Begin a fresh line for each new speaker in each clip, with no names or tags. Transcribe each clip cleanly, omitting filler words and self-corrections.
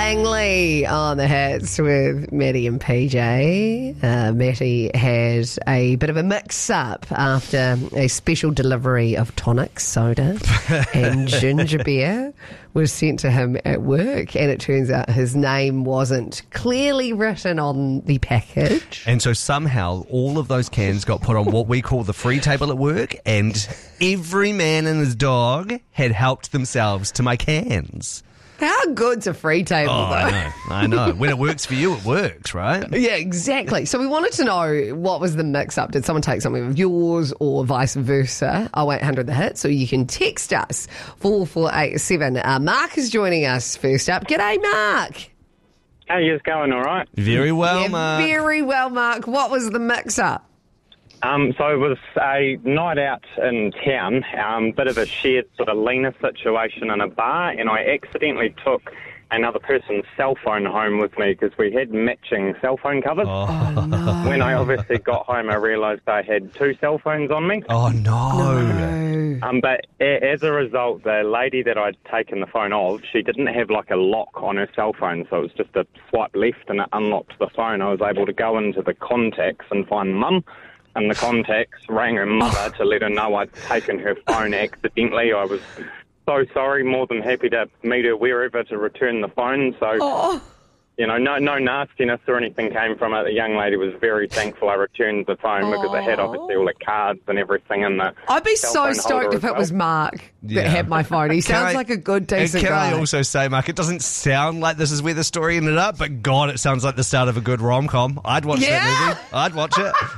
Langley on the hits with Maddie and PJ. Matty had a bit of a mix-up after a special delivery of tonic soda and ginger beer was sent to him at work, and it turns out his name wasn't clearly written on the package.
And so somehow all of those cans got put on what we call the free table at work, and every man and his dog had helped themselves to my cans.
How good's a free table, though?
I know. When it works for you, it works, right?
Yeah, exactly. So we wanted to know, what was the mix-up? Did someone take something of yours or vice versa? 0800 The Hit, so you can text us 4487. Mark is joining us first up. G'day, Mark.
How you going, all right?
Very well, Mark.
Very well, Mark. What was the mix-up?
So it was a night out in town, bit of a shared sort of leaner situation in a bar, and I accidentally took another person's cell phone home with me because we had matching cell phone covers.
Oh, no.
When I obviously got home, I realised I had two cell phones on me.
Oh, no.
But as a result, the lady that I'd taken the phone of, she didn't have like a lock on her cell phone, so it was just a swipe left and it unlocked the phone. I was able to go into the contacts and find Mum. And the contacts rang her mother to let her know I'd taken her phone accidentally. I was so sorry, more than happy to meet her wherever to return the phone. So, you know, no nastiness or anything came from it. The young lady was very thankful I returned the phone because it had obviously all the cards and everything in the
I'd be so stoked if it was Mark that had my phone. He sounds like a good, decent guy.
Can I also say, Mark, it doesn't sound like this is where the story ended up, but God, it sounds like the start of a good rom-com. I'd watch that movie. I'd watch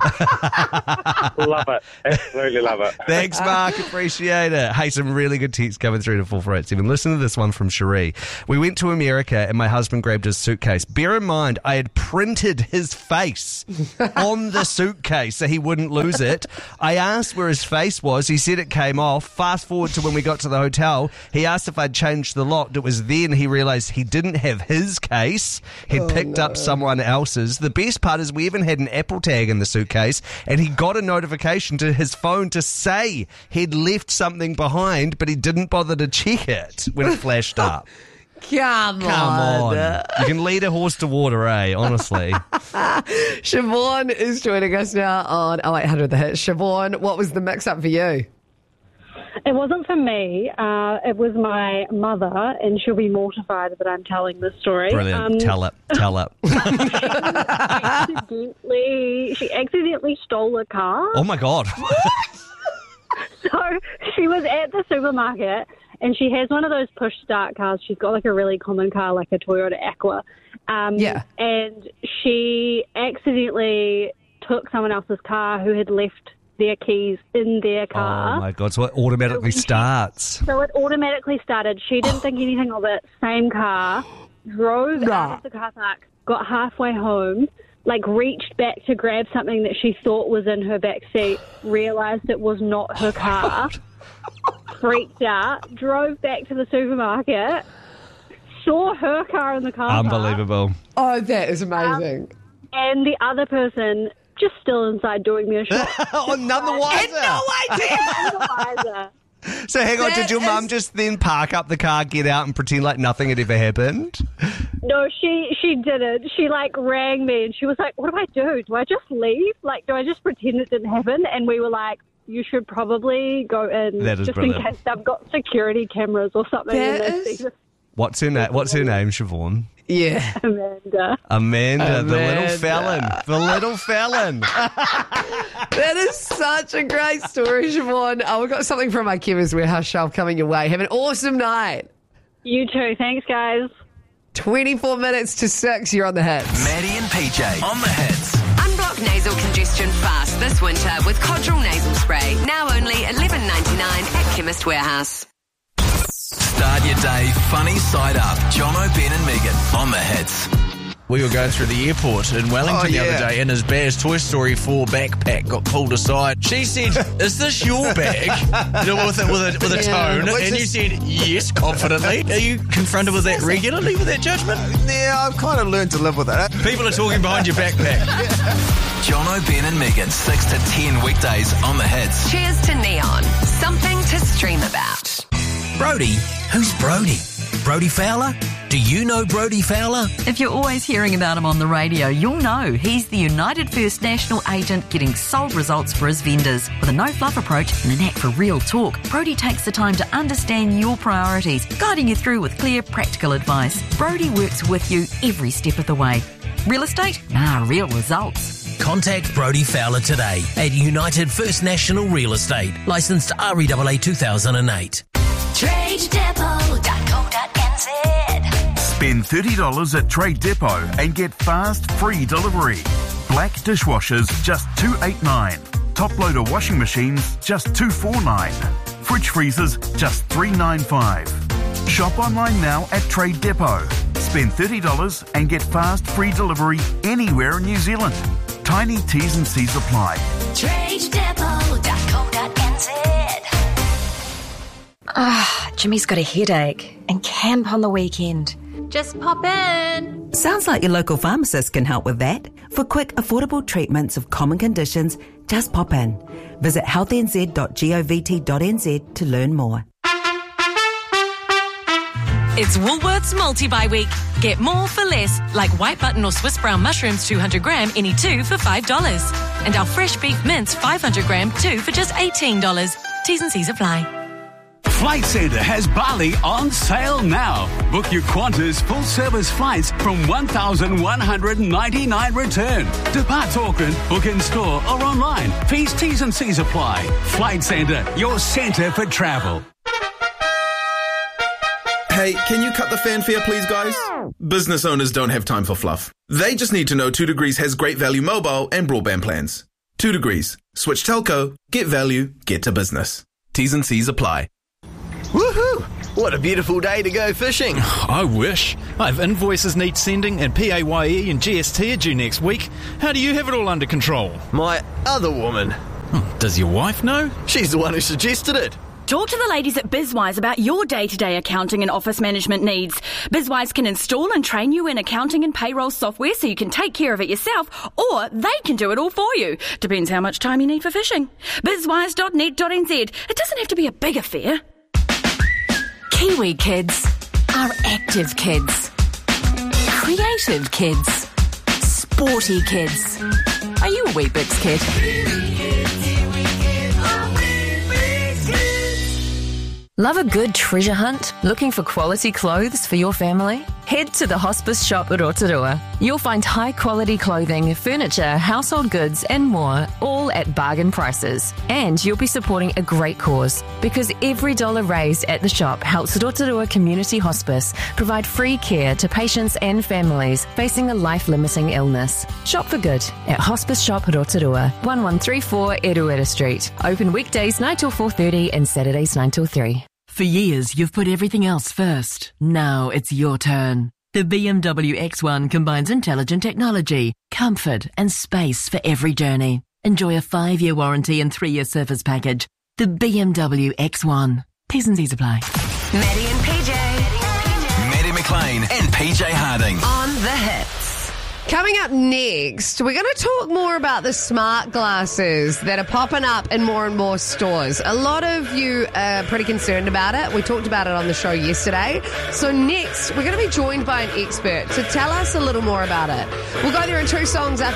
it.
Love it. Absolutely love it.
Thanks, Mark. Appreciate it. Hey, some really good texts coming through to 4487. Listen to this one from Cherie. We went to America and my husband grabbed his suitcase. Bear in mind, I had printed his face on the suitcase so he wouldn't lose it. I asked where his face was. He said it came off. Fast forward to when we got to the hotel. He asked if I'd changed the lock. It was then he realised he didn't have his case. He'd picked up someone else's. The best part is we even had an Apple tag in the suitcase, and he got a notification to his phone to say he'd left something behind, but he didn't bother to check it when it flashed up.
Come on.
You can lead a horse to water, Honestly.
Siobhan is joining us now on 0800 The Hit. Siobhan, what was the mix-up for you?
It wasn't for me. It was my mother, and she'll be mortified that I'm telling this story.
Brilliant. Tell it.
She accidentally stole a car.
Oh, my God.
So she was at the supermarket, and she has one of those push-start cars. She's got like a really common car, like a Toyota Aqua. And she accidentally took someone else's car who had left their keys in their car.
Oh, my God. So it automatically starts.
So it automatically started. She didn't think anything of it. Same car. Drove out of the car park. Got halfway home. Reached back to grab something that she thought was in her back seat. Realised it was not her car. Freaked out. Drove back to the supermarket. Saw her car in the car park.
Unbelievable.
Oh, that is amazing.
And the other person just still inside doing their shop.
None the wiser.
No idea.
None the wiser.
So hang on, did your mum just then park up the car, get out and pretend like nothing had ever happened?
No, she didn't. She rang me and she was like, what do I do? Do I just leave? Do I just pretend it didn't happen? And we were like, you should probably go in just brilliant. In case they've got security cameras or something.
What's her name, Siobhan?
Yeah.
Amanda, the little felon.
That is such a great story, Siobhan. We've got something from our Chemist Warehouse shelf coming your way. Have an awesome night.
You too. Thanks, guys.
24 minutes to 6. You're on the hits.
Maddie and PJ on the hits.
Unblock nasal congestion fast this winter with Codral nasal spray. Now only $11.99 at Chemist Warehouse.
Start your day funny side up. Jono, Ben and Megan on the hits.
We were going through the airport in Wellington the other day, and his Baz Toy Story 4 backpack got pulled aside. She said, "Is this your bag?" with a tone, and you said, "Yes," confidently. Are you confronted with that regularly, with that judgment?
Yeah, I've kind of learned to live with that.
People are talking behind your backpack.
Jono, Ben and Megan, 6 to 10 weekdays on the hits.
Cheers to Neon. Something to stream about.
Brody? Who's Brody? Brody Fowler? Do you know Brodie Fowler?
If you're always hearing about him on the radio, you'll know he's the United First National agent getting sold results for his vendors. With a no-fluff approach and a knack for real talk, Brodie takes the time to understand your priorities, guiding you through with clear, practical advice. Brodie works with you every step of the way. Real estate? Real results.
Contact Brodie Fowler today at United First National Real Estate, licensed REAA 2008.
TradeDepot.co.nz.
Spend $30 at Trade Depot and get fast, free delivery. Black dishwashers, just $289. Top loader washing machines, just $249. Fridge freezers, just $395. Shop online now at Trade Depot. Spend $30 and get fast, free delivery anywhere in New Zealand. Tiny T's and C's apply.
TradeDepot.co.nz.
Jimmy's got a headache and camp on the weekend.
Just pop in.
Sounds like your local pharmacist can help with that. For quick, affordable treatments of common conditions, just pop in. Visit healthnz.govt.nz to learn more.
It's Woolworths Multi-Buy Week. Get more for less, like white button or Swiss brown mushrooms 200 gram, any two for $5. And our fresh beef mince 500 gram, two for just $18. T's and C's apply.
Flight Centre has Bali on sale now. Book your Qantas full-service flights from $1,199 return. Depart Auckland, book in store or online. Fees, T's and C's apply. Flight Centre, your centre for travel.
Hey, can you cut the fanfare please, guys? Business owners don't have time for fluff. They just need to know 2 Degrees has great value mobile and broadband plans. 2 Degrees. Switch telco, get value, get to business. T's and C's apply.
Woohoo! What a beautiful day to go fishing.
I wish. I have invoices need sending and PAYE and GST are due next week. How do you have it all under control?
My other woman.
Does your wife know?
She's the one who suggested it.
Talk to the ladies at BizWise about your day-to-day accounting and office management needs. BizWise can install and train you in accounting and payroll software so you can take care of it yourself, or they can do it all for you. Depends how much time you need for fishing. BizWise.net.nz. It doesn't have to be a big affair.
Kiwi kids are active kids, creative kids, sporty kids. Are you a Weet-Bix kid? Love a good treasure hunt? Looking for quality clothes for your family? Head to the Hospice Shop at Rotorua. You'll find high-quality clothing, furniture, household goods and more, all at bargain prices. And you'll be supporting a great cause, because every dollar raised at the shop helps Rotorua Community Hospice provide free care to patients and families facing a life-limiting illness. Shop for good at Hospice Shop Rotorua, 1134 Eruera Street. Open weekdays 9 till 4:30 and Saturdays 9 till 3.
For years, you've put everything else first. Now it's your turn. The BMW X1 combines intelligent technology, comfort and space for every journey. Enjoy a 5-year warranty and 3-year service package. The BMW X1. T's and C's apply.
Maddie and PJ.
Maddie McLean and PJ Harding.
On the hits.
Coming up next, we're going to talk more about the smart glasses that are popping up in more and more stores. A lot of you are pretty concerned about it. We talked about it on the show yesterday. So next, we're going to be joined by an expert to tell us a little more about it. We'll go there in 2 songs after